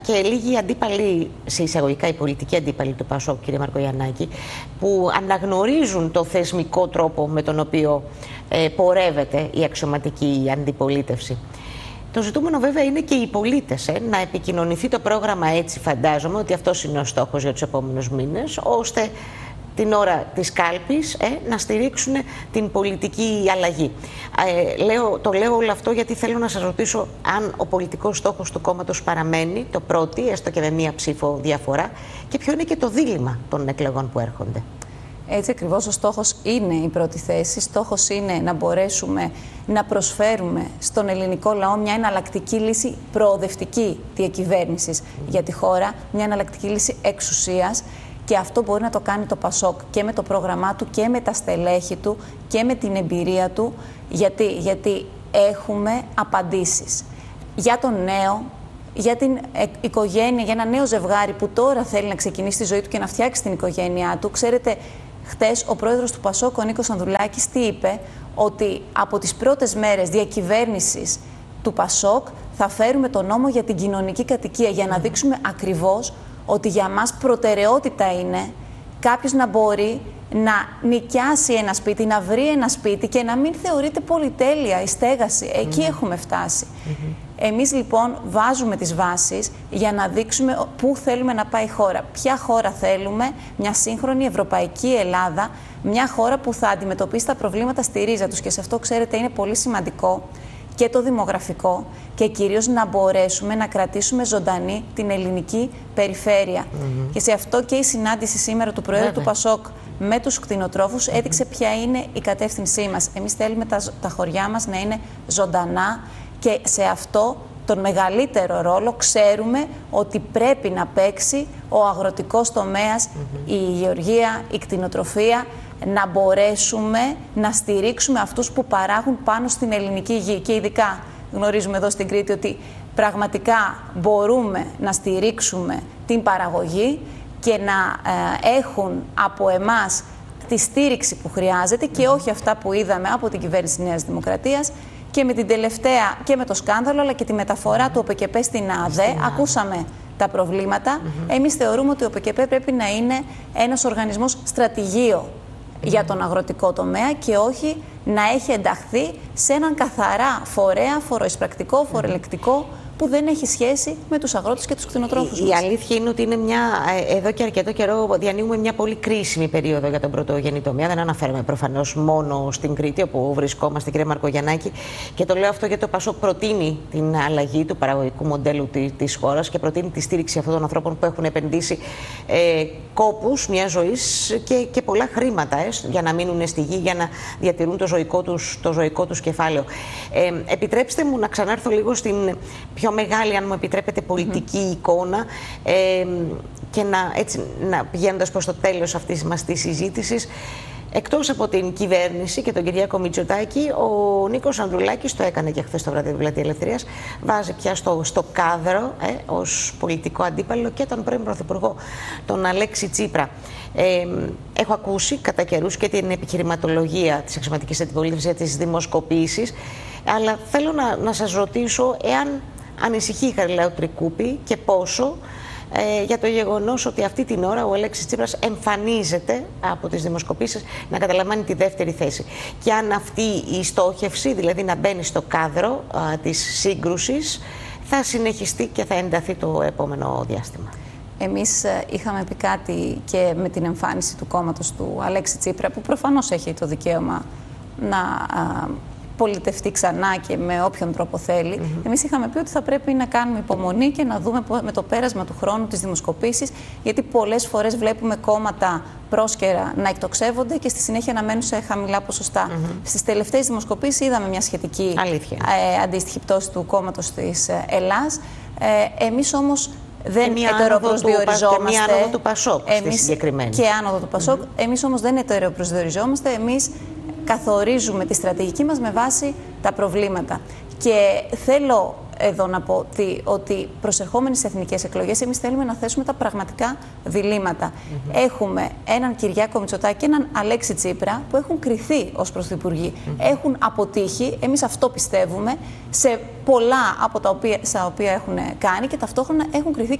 Και λίγοι αντίπαλοι, σε εισαγωγικά οι πολιτικοί αντίπαλοι του ΠΑΣΟΚ, κύριε Μαρκογιαννάκη, που αναγνωρίζουν το θεσμικό τρόπο με τον οποίο πορεύεται η αξιωματική αντιπολίτευση. Το ζητούμενο βέβαια είναι και οι πολίτες να επικοινωνηθεί το πρόγραμμα έτσι, φαντάζομαι ότι αυτός είναι ο στόχος για τους επόμενους μήνες, ώστε την ώρα της κάλπης να στηρίξουν την πολιτική αλλαγή. Το λέω όλο αυτό γιατί θέλω να σας ρωτήσω αν ο πολιτικός στόχος του κόμματος παραμένει το πρώτο, έστω και με μία ψήφο διαφορά, και ποιο είναι και το δίλημμα των εκλογών που έρχονται. Έτσι ακριβώς, ο στόχος είναι η πρώτη θέση. Στόχος είναι να μπορέσουμε να προσφέρουμε στον ελληνικό λαό μια εναλλακτική λύση προοδευτική διακυβέρνησης για τη χώρα, μια εναλλακτική λύση εξουσίας. Και αυτό μπορεί να το κάνει το ΠΑΣΟΚ και με το πρόγραμμά του και με τα στελέχη του και με την εμπειρία του. Γιατί έχουμε απαντήσεις για τον νέο, για την οικογένεια, για ένα νέο ζευγάρι που τώρα θέλει να ξεκινήσει τη ζωή του και να φτιάξει την οικογένειά του. Ξέρετε, χτες ο πρόεδρος του ΠΑΣΟΚ, ο Νίκος Ανδρουλάκης, τι είπε? Ότι από τις πρώτες μέρες διακυβέρνησης του ΠΑΣΟΚ θα φέρουμε τον νόμο για την κοινωνική κατοικία, για να δείξουμε ακριβώς ότι για μας προτεραιότητα είναι κάποιος να μπορεί να νοικιάσει ένα σπίτι, να βρει ένα σπίτι και να μην θεωρείται πολυτέλεια η στέγαση. Εκεί έχουμε φτάσει. Εμείς λοιπόν βάζουμε τις βάσεις για να δείξουμε πού θέλουμε να πάει η χώρα. Ποια χώρα θέλουμε? Μια σύγχρονη ευρωπαϊκή Ελλάδα, μια χώρα που θα αντιμετωπίσει τα προβλήματα στη ρίζα τους. Και σε αυτό, ξέρετε, είναι πολύ σημαντικό και το δημογραφικό και κυρίως να μπορέσουμε να κρατήσουμε ζωντανή την ελληνική περιφέρεια. Και σε αυτό και η συνάντηση σήμερα του Προέδρου του ΠΑΣΟΚ με τους κτηνοτρόφους έδειξε ποια είναι η κατεύθυνσή μας. Εμείς θέλουμε τα χωριά μας να είναι ζωντανά και σε αυτό τον μεγαλύτερο ρόλο ξέρουμε ότι πρέπει να παίξει ο αγροτικός τομέας, η γεωργία, η κτηνοτροφία, να μπορέσουμε να στηρίξουμε αυτούς που παράγουν πάνω στην ελληνική γη. Και ειδικά γνωρίζουμε εδώ στην Κρήτη ότι πραγματικά μπορούμε να στηρίξουμε την παραγωγή και να έχουν από εμάς τη στήριξη που χρειάζεται και όχι αυτά που είδαμε από την κυβέρνηση Νέας Δημοκρατίας και με την τελευταία και με το σκάνδαλο αλλά και τη μεταφορά του ΟΠΕΚΕΠΕ στην ΑΔΕ. Ακούσαμε τα προβλήματα. Εμείς θεωρούμε ότι ο ΟΠΕΚΕΠΕ πρέπει να είναι ένας οργανισμός στρατηγείο για τον αγροτικό τομέα και όχι να έχει ενταχθεί σε έναν καθαρά φορέα, φοροεισπρακτικό, φοροελεκτικό που δεν έχει σχέση με τους αγρότες και τους κτηνοτρόφους μας. Η αλήθεια είναι ότι είναι εδώ και αρκετό καιρό διανύουμε μια πολύ κρίσιμη περίοδο για τον πρωτογενή τομέα. Δεν αναφέρομαι προφανώς μόνο στην Κρήτη, όπου βρισκόμαστε, κύριε Μαρκογιαννάκη. Και το λέω αυτό γιατί το ΠΑΣΟΚ προτείνει την αλλαγή του παραγωγικού μοντέλου της χώρας και προτείνει τη στήριξη αυτών των ανθρώπων που έχουν επενδύσει κόπους μια ζωής και πολλά χρήματα για να μείνουν στη γη, για να διατηρούν το ζωικό τους κεφάλαιο. Επιτρέψτε μου να ξανάρθω λίγο στην πιο μεγάλη, αν μου επιτρέπετε, πολιτική εικόνα και πηγαίνοντας προς το τέλος αυτής μας της συζήτησης. Εκτός από την κυβέρνηση και τον Κυριάκο Μητσοτάκη, ο Νίκος Ανδρουλάκης, το έκανε και χθες το βράδυ του Πλατεία Ελευθερίας, βάζει πια στο κάδρο ως πολιτικό αντίπαλο και τον πρώην Πρωθυπουργό, τον Αλέξη Τσίπρα. Έχω ακούσει κατά καιρούς και την επιχειρηματολογία της αξιωματικής αντιπολίτευσης για τις δημοσκοπήσεις, αλλά θέλω να σας ρωτήσω εάν ανησυχεί η Χαριλάου Τρικούπη και πόσο για το γεγονός ότι αυτή την ώρα ο Αλέξης Τσίπρας εμφανίζεται από τις δημοσκοπήσεις να καταλαμβάνει τη δεύτερη θέση. Και αν αυτή η στόχευση, δηλαδή να μπαίνει στο κάδρο της σύγκρουσης, θα συνεχιστεί και θα ενταθεί το επόμενο διάστημα. Εμείς είχαμε πει κάτι και με την εμφάνιση του κόμματος του Αλέξη Τσίπρα, που προφανώς έχει το δικαίωμα να πολιτευτεί ξανά και με όποιον τρόπο θέλει. Εμείς είχαμε πει ότι θα πρέπει να κάνουμε υπομονή και να δούμε με το πέρασμα του χρόνου τις δημοσκοπήσεις, γιατί πολλές φορές βλέπουμε κόμματα πρόσκαιρα να εκτοξεύονται και στη συνέχεια να μένουν σε χαμηλά ποσοστά. Στις τελευταίες δημοσκοπήσεις είδαμε μια σχετική αντίστοιχη πτώση του κόμματος της Ελλάς. Εμείς όμως δεν ετεροπροσδιοριζόμαστε. Και μια άνοδο του ΠΑΣΟΚ στη συγκεκριμένη. Και άνοδο του ΠΑΣΟΚ. Εμείς όμως δεν ετεροπροσδιοριζόμαστε. Εμείς καθορίζουμε τη στρατηγική μας με βάση τα προβλήματα. Και θέλω εδώ να πω ότι προσερχόμενοι σε εθνικές εκλογές, εμείς θέλουμε να θέσουμε τα πραγματικά διλήμματα. Έχουμε έναν Κυριάκο Μητσοτάκη και έναν Αλέξη Τσίπρα που έχουν κριθεί ως πρωθυπουργοί. Έχουν αποτύχει, εμείς αυτό πιστεύουμε, σε πολλά από τα οποία έχουν κάνει και ταυτόχρονα έχουν κριθεί